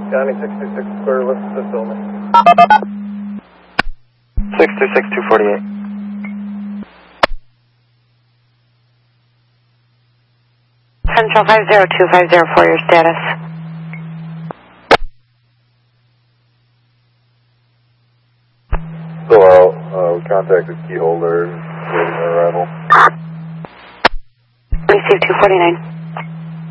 County 626 square, what's the facility? 626 248. Central 50250 for your status. Still out. We contacted key holder, waiting arrival. Receive 249.